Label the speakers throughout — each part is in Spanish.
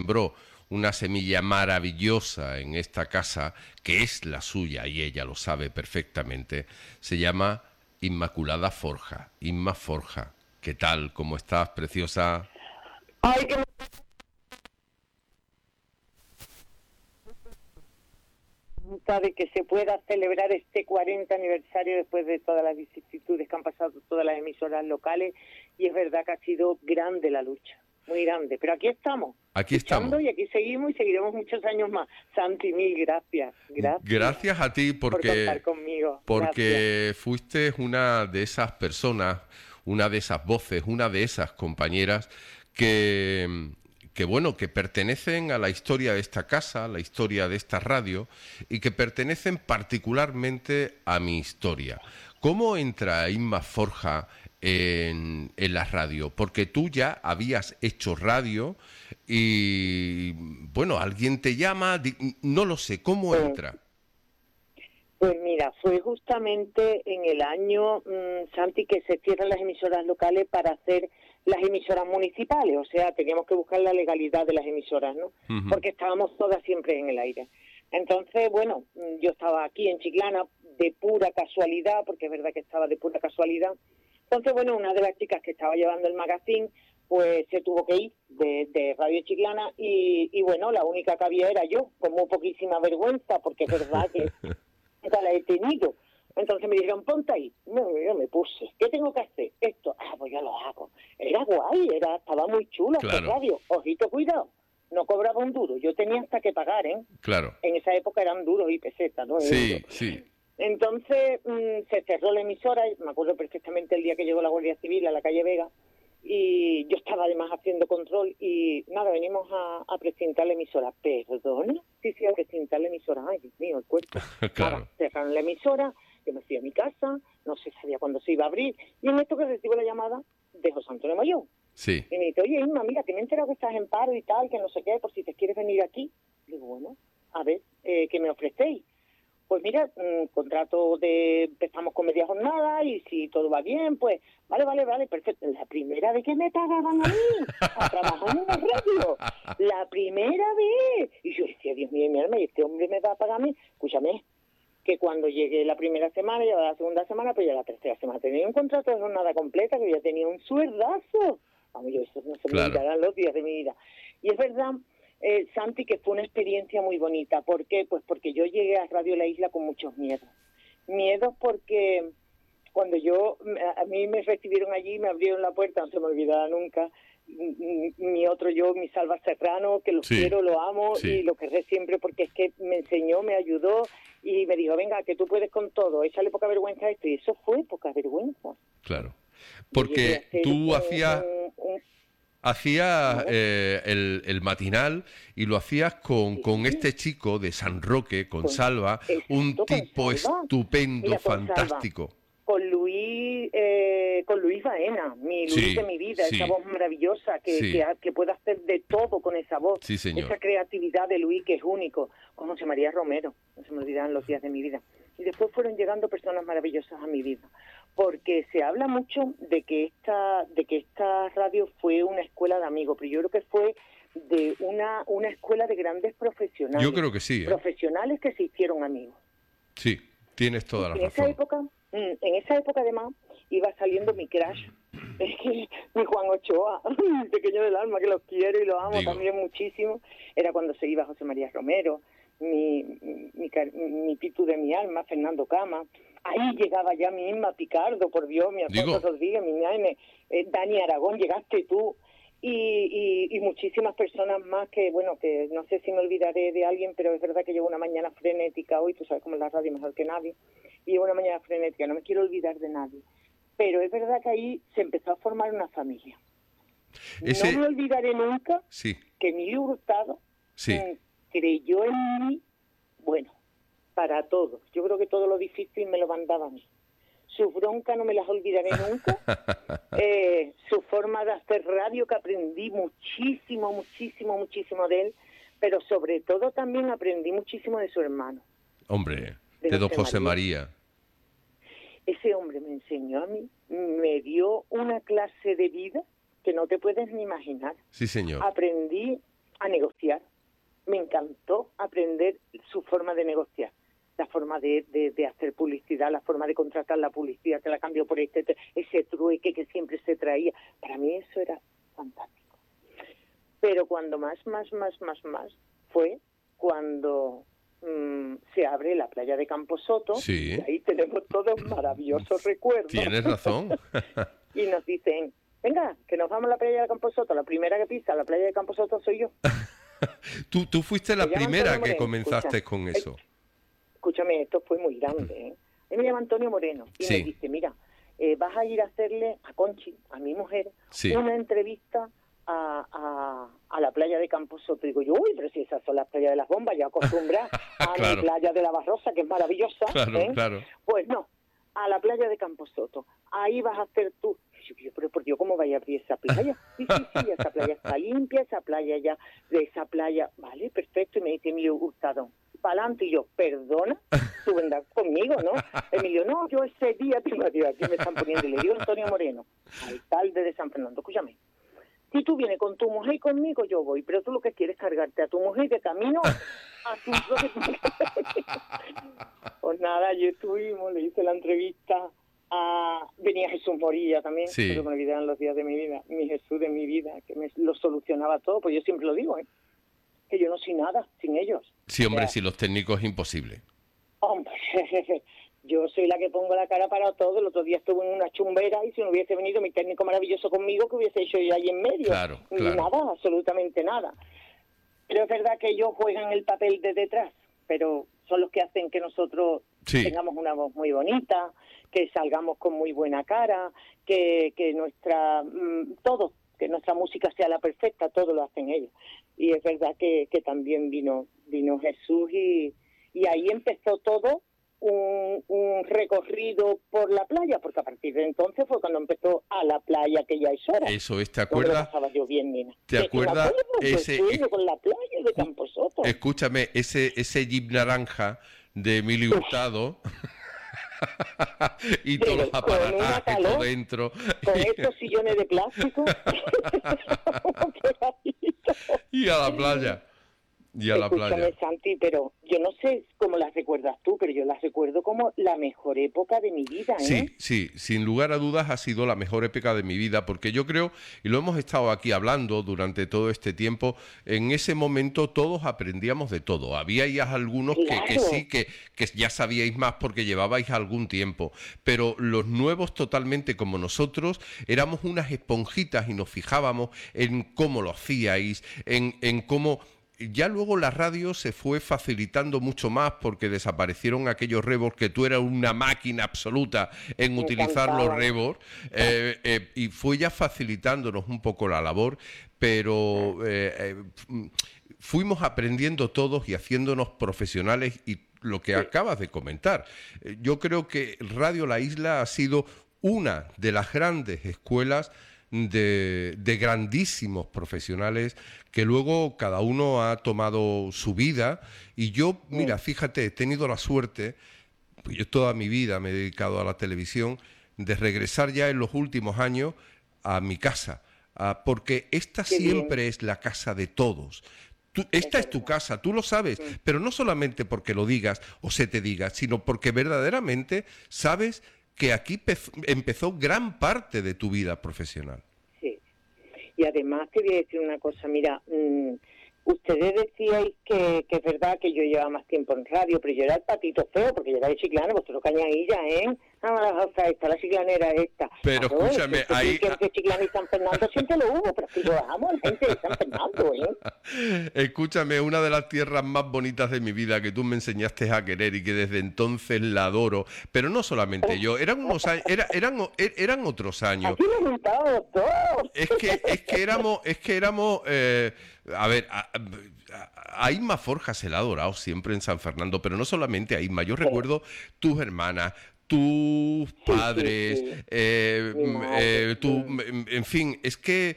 Speaker 1: sembró una semilla maravillosa en esta casa, que es la suya y ella lo sabe perfectamente. Se llama Inmaculada Forja. Inma Forja, ¿qué tal? ¿Cómo estás, preciosa?
Speaker 2: Ay, qué bonita de que se pueda celebrar este 40 aniversario después de todas las vicisitudes que han pasado todas las emisoras locales, y es verdad que ha sido grande la lucha, muy grande, pero aquí estamos,
Speaker 1: Aquí
Speaker 2: luchando,
Speaker 1: estamos.
Speaker 2: y aquí seguimos y seguiremos muchos años más. Santi, mil gracias, gracias
Speaker 1: Gracias a ti
Speaker 2: por contar
Speaker 1: porque,
Speaker 2: conmigo, gracias.
Speaker 1: porque fuiste una de esas personas, una de esas voces, una de esas compañeras que, que bueno, que pertenecen a la historia de esta casa, a la historia de esta radio y que pertenecen particularmente a mi historia. ¿Cómo entra Inma Forja en la radio? Porque tú ya habías hecho radio y, bueno, alguien te llama, no lo sé, ¿cómo
Speaker 2: Mm.
Speaker 1: entra?
Speaker 2: Pues mira, fue justamente en el año, Santi, que se cierran las emisoras locales para hacer las emisoras municipales. O sea, teníamos que buscar la legalidad de las emisoras, ¿no?
Speaker 1: Ujú.
Speaker 2: Porque estábamos todas siempre en el aire. Entonces, bueno, yo estaba aquí en Chiclana de pura casualidad, porque es verdad que estaba de pura casualidad. Entonces, bueno, una de las chicas que estaba llevando el magazine, pues se tuvo que ir de Radio Chiclana y bueno, la única que había era yo, con muy poquísima vergüenza, porque es verdad que nunca la he tenido. Entonces me dijeron, ponte ahí. No, yo me puse. ¿Qué tengo que hacer? Esto. Ah, pues ya lo hago. Era guay, estaba muy chulo hacer
Speaker 1: Claro,
Speaker 2: radio. Ojito, cuidado. No cobraba un duro. Yo tenía hasta que pagar, ¿eh?
Speaker 1: claro.
Speaker 2: En esa época eran duros y pesetas, no euros.
Speaker 1: Sí, sí.
Speaker 2: Entonces se cerró la emisora, y me acuerdo perfectamente el día que llegó la Guardia Civil a la calle Vega, y yo estaba además haciendo control, y nada, venimos a presentar la emisora. ¿Perdona? Sí, a presentar la emisora. Ay, Dios mío, el cuerpo. Nada,
Speaker 1: Claro.
Speaker 2: cerraron la emisora, yo me fui a mi casa, no se sabía cuándo se iba a abrir, y en esto que recibo la llamada de José Antonio Mayón.
Speaker 1: Sí.
Speaker 2: Y me dice, oye, Inma, mira, que me he enterado que estás en paro y tal, que no sé qué, por si te quieres venir aquí. Digo, bueno, a ver, ¿qué me ofrecéis? Pues mira, empezamos con media jornada, y si todo va bien, pues vale, perfecto. La primera vez que me pagaban a mí a trabajar en una radio, la primera vez. Y yo decía, Dios mío, mi alma, ¿y este hombre me va a pagar a mí? Escúchame, que cuando llegué la primera semana, ya la segunda semana, pero ya la tercera semana tenía un contrato de jornada completa, que ya tenía un sueldazo. Vamos, yo eso no se me
Speaker 1: Claro.
Speaker 2: olvidarán los días de mi vida. Y es verdad, Santi, que fue una experiencia muy bonita. ¿Por qué? Pues porque yo llegué a Radio La Isla con muchos miedos. Miedos porque cuando a mí me recibieron allí, me abrieron la puerta, no se me olvidará nunca, mi otro yo, mi Salva Serrano, que lo
Speaker 1: Sí,
Speaker 2: quiero, lo amo y
Speaker 1: sí,
Speaker 2: lo querré siempre, porque es que me enseñó, me ayudó y me dijo, venga, que tú puedes con todo, échale poca vergüenza a esto, y eso fue poca vergüenza.
Speaker 1: claro.
Speaker 2: Yo llegué a
Speaker 1: Porque
Speaker 2: ser
Speaker 1: tú hacías
Speaker 2: ¿vale?
Speaker 1: el matinal y lo hacías con
Speaker 2: Sí,
Speaker 1: este chico de San Roque, con Salva, un
Speaker 2: exacto, con
Speaker 1: tipo
Speaker 2: Salva.
Speaker 1: estupendo,
Speaker 2: Mira, con Salva.
Speaker 1: fantástico.
Speaker 2: Con Luis Baena, mi Luis de
Speaker 1: Sí,
Speaker 2: mi vida, esa
Speaker 1: sí,
Speaker 2: voz maravillosa
Speaker 1: sí,
Speaker 2: que puede hacer de todo con esa voz,
Speaker 1: sí, señor.
Speaker 2: esa creatividad de Luis que es único, con José María Romero, no se me olvidarán los días de mi vida. Y después fueron llegando personas maravillosas a mi vida, porque se habla mucho de que esta radio fue una escuela de amigos, pero yo creo que fue de una escuela de grandes
Speaker 1: Yo
Speaker 2: profesionales,
Speaker 1: creo que sí, ¿eh?
Speaker 2: profesionales que se hicieron amigos.
Speaker 1: Sí, tienes
Speaker 2: Y
Speaker 1: toda la razón.
Speaker 2: en esa época además, iba saliendo mi crush, es que mi Juan Ochoa, el pequeño del alma, que lo quiero y lo amo
Speaker 1: Digo,
Speaker 2: también muchísimo. Era cuando se iba José María Romero, mi Pitu de mi alma, Fernando Cama. Ahí llegaba ya mi Inma Picardo, por Dios, mi Alfonso
Speaker 1: digo,
Speaker 2: Rodríguez, mi Jaime, Dani Aragón, llegaste tú. Y muchísimas personas más que, bueno, que no sé si me olvidaré de alguien, pero es verdad que llevo una mañana frenética hoy, tú sabes cómo es la radio mejor que nadie, y llevo una mañana frenética, no me quiero olvidar de nadie. Pero es verdad que ahí se empezó a formar una familia. No
Speaker 1: ese,
Speaker 2: me olvidaré nunca
Speaker 1: sí,
Speaker 2: que Emilio Hurtado
Speaker 1: sí,
Speaker 2: creyó en mí, bueno, para todo. Yo creo que todo lo difícil me lo mandaba a mí. Sus broncas no me las olvidaré nunca. Su forma de hacer radio, que aprendí muchísimo de él, pero sobre todo también aprendí muchísimo de su hermano,
Speaker 1: hombre,
Speaker 2: de
Speaker 1: de don
Speaker 2: José
Speaker 1: José
Speaker 2: María.
Speaker 1: María.
Speaker 2: Ese hombre me enseñó a mí, me dio una clase de vida que no te puedes ni imaginar.
Speaker 1: Sí, señor.
Speaker 2: Aprendí a negociar encantó aprender su forma de negociar, la forma de hacer publicidad, la forma de contratar la publicidad, te la cambio por ese trueque que siempre se traía. Para mí eso era fantástico. Pero cuando más fue cuando se abre la playa de Camposoto,
Speaker 1: Sí.
Speaker 2: y ahí tenemos todos maravillosos recuerdos.
Speaker 1: Tienes razón.
Speaker 2: Y nos dicen, venga, que nos vamos a la playa de Camposoto. La primera que pisa la playa de Camposoto soy yo.
Speaker 1: Tú fuiste la
Speaker 2: Me llama
Speaker 1: primera
Speaker 2: Antonio
Speaker 1: que
Speaker 2: Moreno,
Speaker 1: comenzaste
Speaker 2: escucha.
Speaker 1: con eso.
Speaker 2: Escúchame, esto fue muy grande, ¿eh? Él me llama Antonio Moreno y
Speaker 1: Sí.
Speaker 2: me dice, mira, vas a ir a hacerle a Conchi, a mi mujer,
Speaker 1: Sí.
Speaker 2: una entrevista a la playa de Camposoto. Digo yo, uy, pero si esas son las playas de las bombas, ya acostumbrada a
Speaker 1: Claro.
Speaker 2: mi playa de la Barrosa, que es maravillosa.
Speaker 1: Claro,
Speaker 2: ¿eh?
Speaker 1: claro.
Speaker 2: Pues no, a la playa de Camposoto. Ahí vas a hacer tú. Y yo, pero por Dios, ¿cómo vaya a abrir esa playa? Sí, esa playa está limpia, esa playa ya, de esa playa, vale, perfecto. Y me dice Emilio Hurtado, para adelante. Y yo, perdona, tú vendrás conmigo, ¿no? Emilio, no, yo ese día, aquí me están poniendo. Y le digo Antonio Moreno, alcalde de San Fernando, escúchame. Si tú vienes con tu mujer y conmigo, yo voy. Pero tú lo que quieres es cargarte a tu mujer de camino a tu... Pues nada, yo estuvimos, le hice la entrevista a... Venía Jesús Morilla también,
Speaker 1: Sí.
Speaker 2: pero me olvidaron los días de mi vida. Mi Jesús de mi vida, que me lo solucionaba todo. Pues yo siempre lo digo, ¿eh? Que yo no soy nada sin ellos.
Speaker 1: Sí, hombre,
Speaker 2: O sea,
Speaker 1: si los técnicos es imposible.
Speaker 2: hombre, yo soy la que pongo la cara para todo. El otro día estuve en una chumbera y si no hubiese venido mi técnico maravilloso conmigo, ¿qué hubiese hecho yo ahí en medio?
Speaker 1: Claro, claro.
Speaker 2: Nada, absolutamente nada. Pero es verdad que ellos juegan el papel de detrás, pero son los que hacen que nosotros
Speaker 1: Sí.
Speaker 2: tengamos una voz muy bonita, que salgamos con muy buena cara, que nuestra todo, que nuestra música sea la perfecta, todo lo hacen ellos. Y es verdad que también vino Jesús y ahí empezó todo un recorrido por la playa, porque a partir de entonces fue cuando empezó a la playa, que ya es hora.
Speaker 1: Eso es, ¿te
Speaker 2: No me lo
Speaker 1: acuerdas?
Speaker 2: pasaba yo bien, nena.
Speaker 1: ¿Te
Speaker 2: Me
Speaker 1: acuerdas
Speaker 2: acuerdo, pues,
Speaker 1: ese-
Speaker 2: sueño con la playa de Camposoto.
Speaker 1: Escúchame, ese Jeep naranja de Emilio Hurtado y todos los
Speaker 2: Pero con una
Speaker 1: aparatajes
Speaker 2: calor,
Speaker 1: por dentro.
Speaker 2: con estos sillones de plástico.
Speaker 1: Y a la playa. Y a la
Speaker 2: Escúchame,
Speaker 1: playa.
Speaker 2: Santi, pero yo no sé cómo las recuerdas tú, pero yo las recuerdo como la mejor época de mi vida, ¿eh?
Speaker 1: Sí, sí, sin lugar a dudas ha sido la mejor época de mi vida, porque yo creo, y lo hemos estado aquí hablando durante todo este tiempo, en ese momento todos aprendíamos de todo. Habíais algunos que
Speaker 2: Claro.
Speaker 1: sí, que ya sabíais más porque llevabais algún tiempo, pero los nuevos totalmente como nosotros éramos unas esponjitas y nos fijábamos en cómo lo hacíais, en cómo... Ya luego la radio se fue facilitando mucho más porque desaparecieron aquellos rebos que tú eras una máquina absoluta en
Speaker 2: Me
Speaker 1: utilizar los
Speaker 2: encantaban.
Speaker 1: rebos y fue ya facilitándonos un poco la labor, pero fuimos aprendiendo todos y haciéndonos profesionales y lo que acabas de comentar. Yo creo que Radio La Isla ha sido una de las grandes escuelas de grandísimos profesionales que luego cada uno ha tomado su vida y yo, mira, fíjate, he tenido la suerte, pues yo toda mi vida me he dedicado a la televisión, de regresar ya en los últimos años a mi casa, porque esta
Speaker 2: Qué
Speaker 1: siempre
Speaker 2: bien.
Speaker 1: es la casa de todos. Esta es tu casa, tú lo sabes, pero no solamente porque lo digas o se te diga, sino porque verdaderamente sabes que aquí empezó gran parte de tu vida profesional.
Speaker 2: Sí. Y además te voy a decir una cosa, mira, ustedes decíais que es verdad que yo llevaba más tiempo en radio, pero yo era el patito feo, porque yo era de Chiclana, vosotros cañadilla, ¿eh? La chiclanera esta.
Speaker 1: Pero
Speaker 2: Claro,
Speaker 1: escúchame,
Speaker 2: es que
Speaker 1: ahí...
Speaker 2: que entre Chiclana y San Fernando siempre lo hubo, pero es que yo amo a la gente de San Fernando, ¿eh?
Speaker 1: Escúchame, una de las tierras más bonitas de mi vida que tú me enseñaste a querer y que desde entonces la adoro, pero no solamente yo, eran unos años, eran otros años.
Speaker 2: Aquí nos juntamos todos.
Speaker 1: Es que éramos a ver, a Isma Forja se la ha adorado siempre en San Fernando, pero no solamente a Isma, yo recuerdo tus hermanas, tus padres,
Speaker 2: sí. Mi madre,
Speaker 1: en fin, es que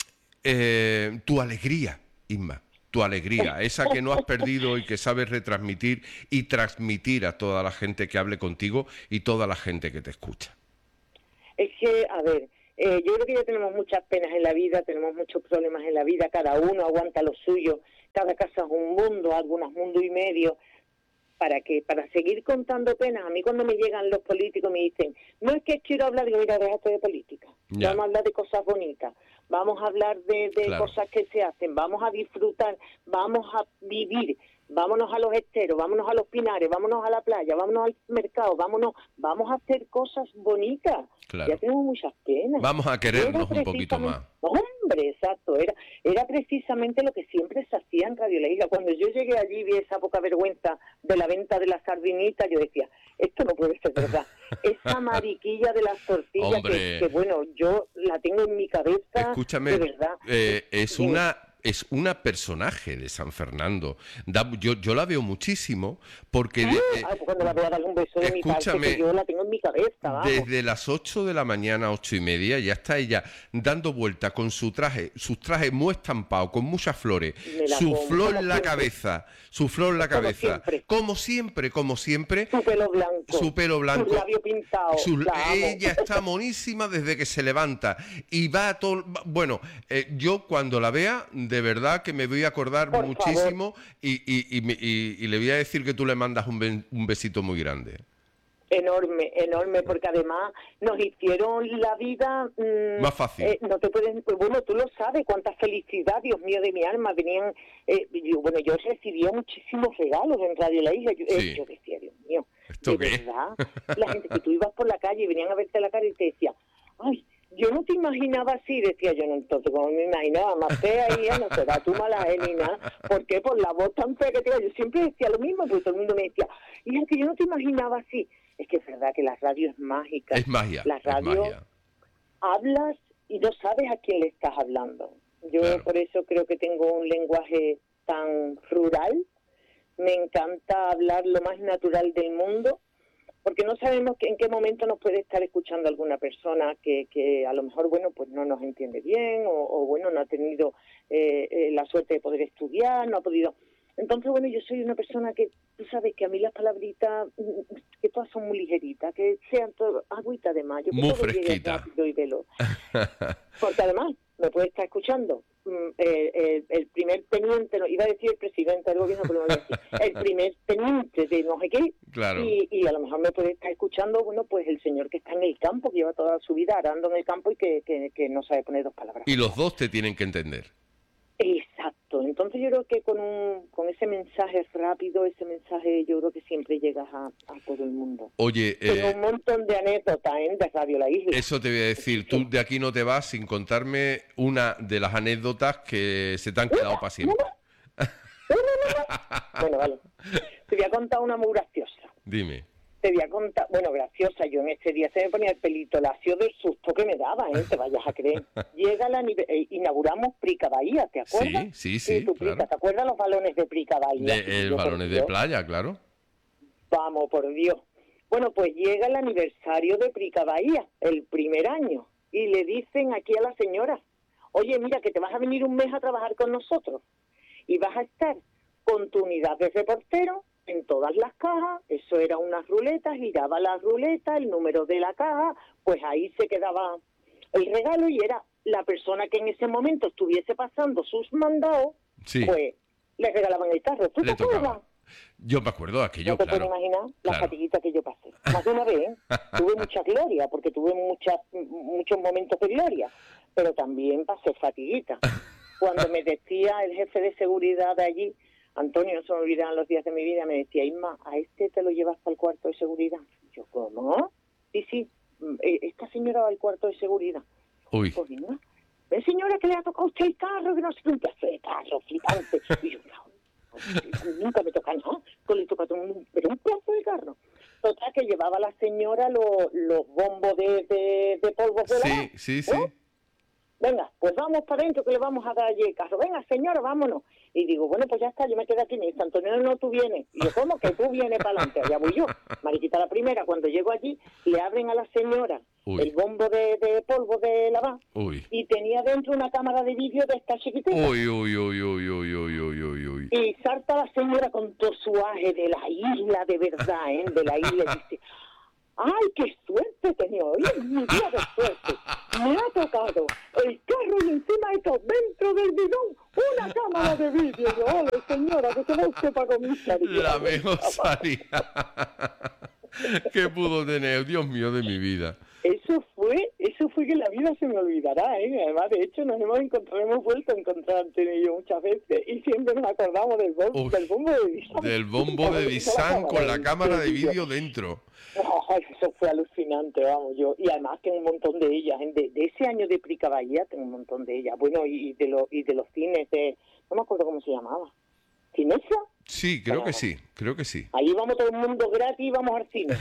Speaker 1: tu alegría, Isma, tu alegría, esa que no has perdido y que sabes retransmitir y transmitir a toda la gente que hable contigo y toda la gente que te escucha.
Speaker 2: Es que, a ver, yo creo que ya tenemos muchas penas en la vida, tenemos muchos problemas en la vida, cada uno aguanta lo suyo, cada casa es un mundo, algunas mundo y medio, para seguir contando penas. A mí cuando me llegan los políticos me dicen, no es que quiero hablar, digo, mira, déjate de política, vamos a hablar de cosas bonitas, vamos a hablar de cosas que se hacen, vamos a disfrutar, vamos a vivir, vámonos a los esteros, vámonos a los pinares, vámonos a la playa, vámonos al mercado, vamos a hacer cosas bonitas.
Speaker 1: Claro.
Speaker 2: Ya tenemos muchas penas.
Speaker 1: Vamos a querernos un poquito más.
Speaker 2: Hombre, exacto, era precisamente lo que siempre se hacía en Radio La Isla. Cuando yo llegué allí y vi esa poca vergüenza de la venta de las sardinitas, yo decía, esto no puede ser verdad. Esa mariquilla de las tortillas que bueno, yo la tengo en mi cabeza.
Speaker 1: Escúchame,
Speaker 2: de verdad.
Speaker 1: Es una personaje de San Fernando. Yo la veo muchísimo porque...
Speaker 2: cuando la voy a dar un beso de mi parte, que yo la tengo en mi cabeza, vamos.
Speaker 1: Desde las 8 de la mañana, 8:30, ya está ella dando vuelta con sus trajes muy estampados, con muchas flores, su flor en la cabeza, como siempre. Su pelo blanco.
Speaker 2: Su labio pintado.
Speaker 1: Ella está monísima desde que se levanta y va todo... Bueno, yo cuando la vea... De verdad que me voy a acordar muchísimo y le voy a decir que tú le mandas un besito muy grande.
Speaker 2: Enorme, porque además nos hicieron la vida...
Speaker 1: más fácil.
Speaker 2: No te puedes... Bueno, tú lo sabes, cuánta felicidad, Dios mío, de mi alma. Venían... yo recibía muchísimos regalos en Radio La Isla. Yo decía, Dios mío, ¿de verdad? La gente que tú ibas por la calle y venían a verte la cara y te decía, ay... Yo no te imaginaba así, decía yo, no, entonces como me imaginaba, más fea y no será tú mala ni nada. ¿Por qué? Por la voz tan fea que tengo. Yo siempre decía lo mismo, porque todo el mundo me decía, hija, que yo no te imaginaba así. Es que es verdad que la radio es mágica.
Speaker 1: Es magia.
Speaker 2: La radio, hablas y no sabes a quién le estás hablando. Yo por eso creo que tengo un lenguaje tan rural. Me encanta hablar lo más natural del mundo. Porque no sabemos en qué momento nos puede estar escuchando alguna persona que a lo mejor, bueno, pues no nos entiende bien o bueno, no ha tenido la suerte de poder estudiar, no ha podido... Entonces, bueno, yo soy una persona que, tú sabes, que a mí las palabritas, que todas son muy ligeritas, que sean todo agüita de mayo, que
Speaker 1: muy
Speaker 2: todo llegue rápido y veloz. Porque además me puede estar escuchando el primer teniente, no, iba a decir el presidente del gobierno, pero no voy a decir, el primer teniente de no sé qué,
Speaker 1: claro.
Speaker 2: y a lo mejor me puede estar escuchando, bueno, pues el señor que está en el campo, que lleva toda su vida arando en el campo y que no sabe poner dos palabras.
Speaker 1: Y los dos te tienen que entender.
Speaker 2: Exacto, entonces yo creo que con ese mensaje rápido, ese mensaje yo creo que siempre llegas a todo el mundo.
Speaker 1: Oye,
Speaker 2: tengo un montón de anécdotas de Radio La Isla.
Speaker 1: Eso te voy a decir, tú de aquí no te vas sin contarme una de las anécdotas que se te han quedado para siempre.
Speaker 2: Bueno, vale, te voy a contar una muy graciosa.
Speaker 1: Dime.
Speaker 2: Te voy a contar, bueno, graciosa, yo en este día se me ponía el pelito lacio del susto que me daba, te vayas a creer. Llega inauguramos Prica Bahía, ¿te acuerdas?
Speaker 1: Sí,
Speaker 2: claro. ¿Te acuerdas los balones de Prica Bahía?
Speaker 1: Balones de playa, claro.
Speaker 2: Vamos, por Dios. Bueno, pues llega el aniversario de Prica Bahía, el primer año, y le dicen aquí a la señora, oye, mira, que te vas a venir un mes a trabajar con nosotros, y vas a estar con tu unidad de reportero, en todas las cajas, eso era unas ruletas, giraba la ruleta, el número de la caja, pues ahí se quedaba el regalo y era la persona que en ese momento estuviese pasando sus mandados, pues le regalaban el carro. ¿Tú te acuerdas?
Speaker 1: Yo me acuerdo de aquello,
Speaker 2: no te puedes imaginar la fatiguita que yo pasé. Más de una vez, tuve mucha gloria, porque tuve muchos momentos de gloria, pero también pasé fatiguita. Cuando me decía el jefe de seguridad de allí, Antonio, no se me olvidarán los días de mi vida, me decía, Isma, a este te lo llevas para el cuarto de seguridad. Yo, ¿cómo? Sí, esta señora va al cuarto de seguridad.
Speaker 1: Uy.
Speaker 2: Pues venga, señora, que le ha tocado a usted el carro, que no sé qué, un pedazo de carro, flipante. Y yo, no, nunca me toca nada, pues le toca a todo el mundo, pero un pedazo de carro. Total, que llevaba la señora los bombos de polvo de la...
Speaker 1: Sí.
Speaker 2: Venga, pues vamos para adentro que le vamos a dar allí el carro. Venga, señora, vámonos. Y digo, bueno, pues ya está, yo me quedo aquí. Me dice, Antonio, no, tú vienes. Y yo, ¿cómo que tú vienes para adelante? Allá voy yo. Mariquita la primera, cuando llego allí, le abren a la señora el bombo de polvo de lavar. Y tenía dentro una cámara de vídeo de esta chiquitita. Y salta la señora con todo su aje de la isla, de verdad, de la isla, y dice... ¡Ay, qué suerte he tenido! Hoy es mi día de suerte. Me ha tocado el carro y encima esto, dentro del bidón, una cámara de vídeo. Y yo, ole, señora, que se va usted para comisar.
Speaker 1: La mejor salida que pudo tener, Dios mío de mi vida.
Speaker 2: Eso fue que la vida se me olvidará, ¿eh? Además, de hecho, hemos vuelto a encontrar Antonio y yo muchas veces y siempre nos acordamos del bombo de Dissan.
Speaker 1: Del bombo de Dissan con la cámara de vídeo dentro.
Speaker 2: Oh, eso fue alucinante, vamos, yo. Y además tengo un montón de ellas. De ese año de Prica Bahía tengo un montón de ellas. Bueno, y de los cines de... No me acuerdo cómo se llamaba. ¿Cinesa?
Speaker 1: Sí, creo que sí.
Speaker 2: Ahí vamos todo el mundo gratis y vamos al cine.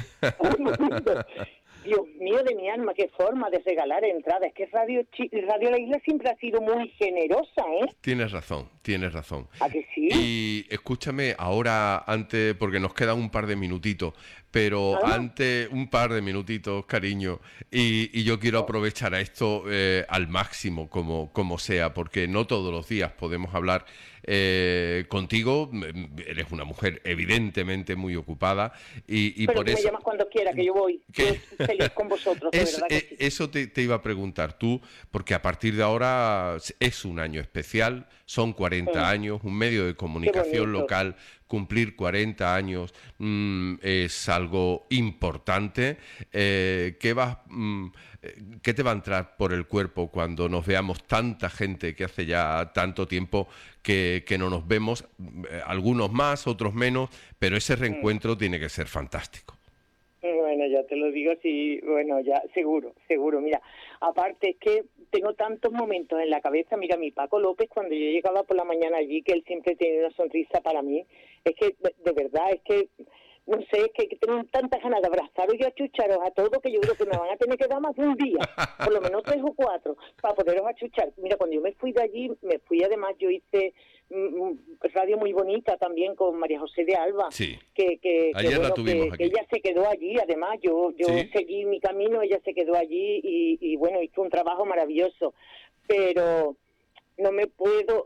Speaker 2: Dios mío de mi alma, qué forma de regalar entradas. Es que Radio La Isla siempre ha sido muy generosa, ¿eh?
Speaker 1: Tienes razón.
Speaker 2: ¿A que sí?
Speaker 1: Y escúchame, ahora, antes, porque nos quedan un par de minutitos, pero antes, un par de minutitos, cariño, y yo quiero aprovechar a esto al máximo, como sea, porque no todos los días podemos hablar contigo. Eres una mujer evidentemente muy ocupada y
Speaker 2: pero
Speaker 1: por
Speaker 2: eso...
Speaker 1: eso...
Speaker 2: me llamas cuando quiera, que yo voy. Yo estoy feliz con vosotros, de verdad que sí.
Speaker 1: Eso te iba a preguntar tú, porque a partir de ahora es un año especial, son 40 años, un medio de comunicación local, cumplir 40 años es algo importante. ¿Qué te va a entrar por el cuerpo cuando nos veamos tanta gente que hace ya tanto tiempo que no nos vemos? Algunos más, otros menos, pero ese reencuentro tiene que ser fantástico.
Speaker 2: Bueno, ya te lo digo, sí, bueno, ya, seguro. Mira, aparte es que tengo tantos momentos en la cabeza. Mira, mi Paco López, cuando yo llegaba por la mañana allí, que él siempre tiene una sonrisa para mí, es que, de verdad, es que, no sé, es que tengo tantas ganas de abrazaros y achucharos a todos que yo creo que me van a tener que dar más de un día, por lo menos 3 o 4, para poderos achuchar. Mira, cuando yo me fui de allí, además, yo hice radio muy bonita también con María José de Alba,
Speaker 1: sí.
Speaker 2: Ayer
Speaker 1: la tuvimos aquí.
Speaker 2: Que ella se quedó allí, además yo
Speaker 1: ¿Sí?
Speaker 2: seguí mi camino, ella se quedó allí y bueno, hizo un trabajo maravilloso, pero no me puedo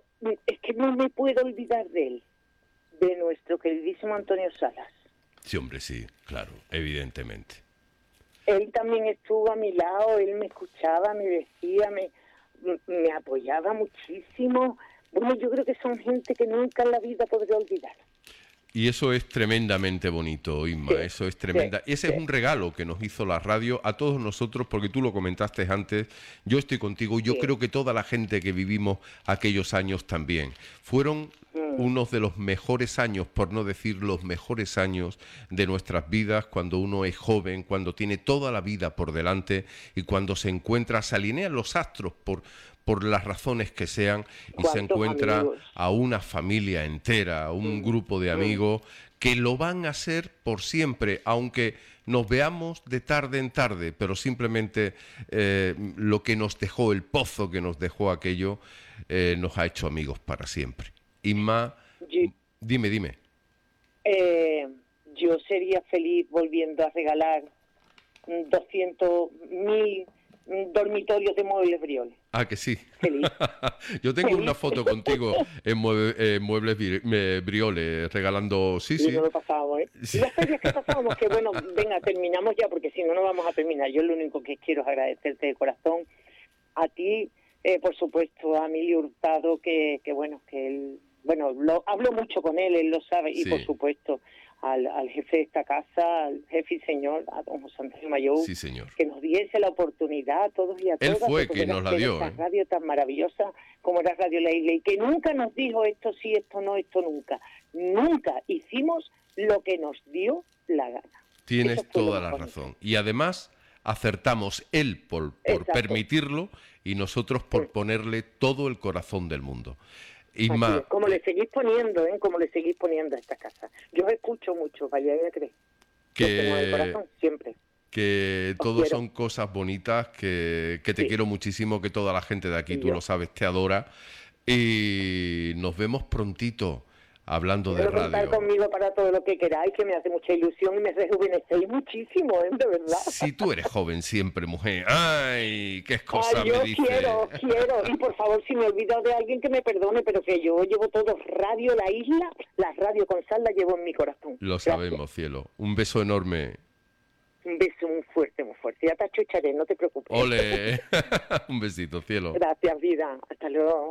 Speaker 2: olvidar de él, de nuestro queridísimo Antonio Salas.
Speaker 1: Sí, hombre, sí, claro, evidentemente.
Speaker 2: Él también estuvo a mi lado, él me escuchaba, me decía, me apoyaba muchísimo. Bueno, yo creo que son gente que nunca en la vida podré olvidar.
Speaker 1: Y eso es tremendamente bonito, Inma,
Speaker 2: Sí,
Speaker 1: eso es tremenda.
Speaker 2: sí,
Speaker 1: Ese es un regalo que nos hizo la radio a todos nosotros, porque tú lo comentaste antes, yo estoy contigo, yo creo que toda la gente que vivimos aquellos años también. Fueron unos de los mejores años, por no decir los mejores años de nuestras vidas, cuando uno es joven, cuando tiene toda la vida por delante y cuando se encuentra, se alinean los astros por las razones que sean y se encuentra
Speaker 2: amigos?
Speaker 1: A una familia entera, a un grupo de amigos que lo van a hacer por siempre, aunque nos veamos de tarde en tarde, pero simplemente lo que nos dejó, el pozo que nos dejó aquello, nos ha hecho amigos para siempre. Inma, dime.
Speaker 2: Yo sería feliz volviendo a regalar 200.000 dormitorios de muebles Brioles.
Speaker 1: Ah, que sí.
Speaker 2: Feliz.
Speaker 1: Yo tengo una foto contigo en muebles Brioles regalando... Sí.
Speaker 2: No lo pasábamos, ¿eh? Sí. Y las ferias que pasábamos, que bueno, venga, terminamos ya, porque si no, no vamos a terminar. Yo lo único que quiero es agradecerte de corazón a ti, por supuesto, a Emilio Hurtado, que él... Bueno, hablo mucho con él lo sabe, y por supuesto al jefe de esta casa, al jefe y señor, a don José Antonio Mayou,
Speaker 1: sí, señor,
Speaker 2: que nos diese la oportunidad a todos y a todas.
Speaker 1: Él fue quien nos la dio.
Speaker 2: Esta radio tan maravillosa como era Radio La Isla, y que nunca nos dijo esto sí, esto no, esto nunca. Nunca hicimos lo que nos dio la gana.
Speaker 1: Tienes toda la razón. Y además acertamos él por permitirlo y nosotros por ponerle todo el corazón del mundo. Isma,
Speaker 2: como le seguís poniendo, como le seguís poniendo a esta casa. Yo os escucho mucho, vaya a creer. Tengo en el corazón siempre.
Speaker 1: Que todo son cosas bonitas, que te quiero muchísimo, que toda la gente de aquí, tú lo sabes, te adora. Y nos vemos prontito hablando de radio.
Speaker 2: Contar conmigo para todo lo que queráis, que me hace mucha ilusión y me rejuvenecéis muchísimo, de verdad.
Speaker 1: Si tú eres joven siempre, mujer. ¡Ay, qué cosas me dices!
Speaker 2: Quiero. Y por favor, si me he olvidado de alguien, que me perdone, pero que yo llevo todo Radio La Isla, la radio con sal la llevo en mi corazón.
Speaker 1: Lo sabemos, cielo. Un beso enorme.
Speaker 2: Un beso muy fuerte, muy fuerte. Ya te achucharé, no te preocupes.
Speaker 1: ¡Ole! Un besito, cielo.
Speaker 2: Gracias, vida. Hasta luego.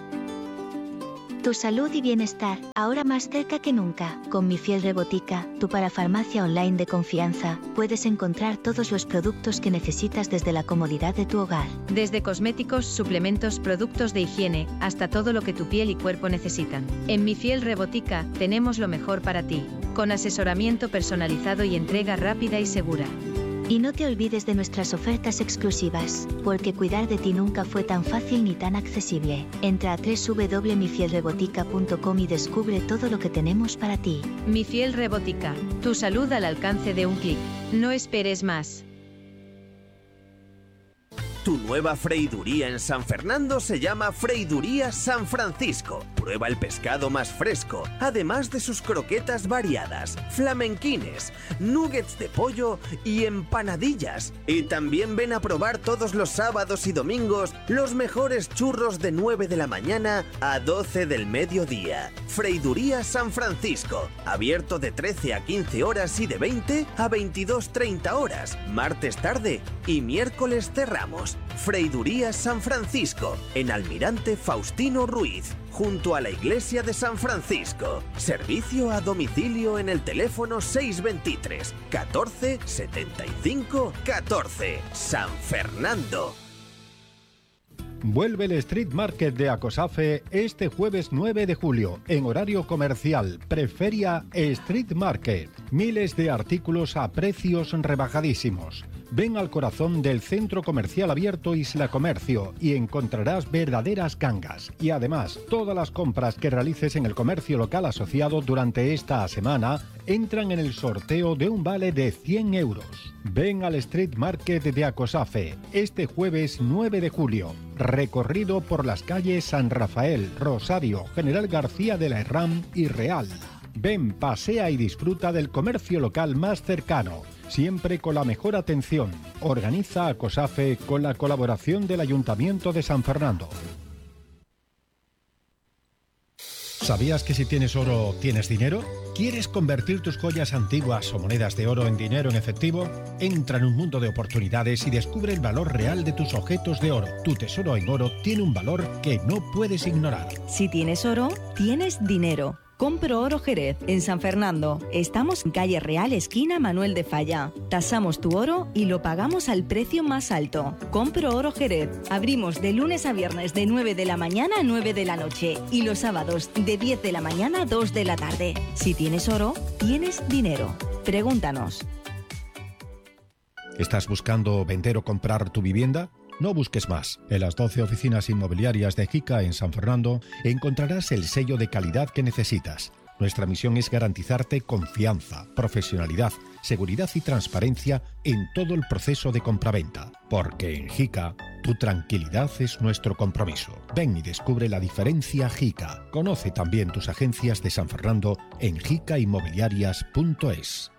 Speaker 3: Tu salud y bienestar, ahora más cerca que nunca. Con Mi Fiel Rebotica, tu parafarmacia online de confianza, puedes encontrar todos los productos que necesitas desde la comodidad de tu hogar.
Speaker 4: Desde cosméticos, suplementos, productos de higiene, hasta todo lo que tu piel y cuerpo necesitan. En Mi Fiel Rebotica, tenemos lo mejor para ti, con asesoramiento personalizado y entrega rápida y segura.
Speaker 3: Y no te olvides de nuestras ofertas exclusivas, porque cuidar de ti nunca fue tan fácil ni tan accesible. Entra a www.mifielrebotica.com y descubre todo lo que tenemos para ti.
Speaker 4: Mi Fiel Rebotica, tu salud al alcance de un clic. No esperes más.
Speaker 5: Tu nueva freiduría en San Fernando se llama Freiduría San Francisco. Prueba el pescado más fresco, además de sus croquetas variadas, flamenquines, nuggets de pollo y empanadillas. Y también ven a probar todos los sábados y domingos los mejores churros de 9 de la mañana a 12 del mediodía. Freiduría San Francisco, abierto de 13 a 15 horas y de 20 a 22:30 horas, martes tarde y miércoles cerramos. Freiduría San Francisco, en Almirante Faustino Ruiz, junto a la iglesia de San Francisco. Servicio a domicilio en el teléfono 623 14 75 14. San Fernando.
Speaker 6: Vuelve el Street Market de Acosafe este jueves 9 de julio, en horario comercial, preferia Street Market. Miles de artículos a precios rebajadísimos. Ven al corazón del centro comercial abierto Isla Comercio y encontrarás verdaderas gangas. Y además, todas las compras que realices en el comercio local asociado durante esta semana entran en el sorteo de un vale de 100 euros. Ven al Street Market de Acosafe este jueves 9 de julio. Recorrido por las calles San Rafael, Rosario, General García de la Herrán y Real. Ven, pasea y disfruta del comercio local más cercano, siempre con la mejor atención. Organiza Acosafe con la colaboración del Ayuntamiento de San Fernando. ¿Sabías que si tienes oro, tienes dinero? ¿Quieres convertir tus joyas antiguas o monedas de oro en dinero en efectivo? Entra en un mundo de oportunidades y descubre el valor real de tus objetos de oro. Tu tesoro en oro tiene un valor que no puedes ignorar.
Speaker 7: Si tienes oro, tienes dinero. Compro Oro Jerez, en San Fernando. Estamos en calle Real, esquina Manuel de Falla. Tasamos tu oro y lo pagamos al precio más alto. Compro Oro Jerez. Abrimos de lunes a viernes de 9 de la mañana a 9 de la noche y los sábados de 10 de la mañana a 2 de la tarde. Si tienes oro, tienes dinero. Pregúntanos.
Speaker 6: ¿Estás buscando vender o comprar tu vivienda? No busques más. En las 12 oficinas inmobiliarias de JICA en San Fernando encontrarás el sello de calidad que necesitas. Nuestra misión es garantizarte confianza, profesionalidad, seguridad y transparencia en todo el proceso de compraventa. Porque en JICA, tu tranquilidad es nuestro compromiso. Ven y descubre la diferencia JICA. Conoce también tus agencias de San Fernando en jicainmobiliarias.es.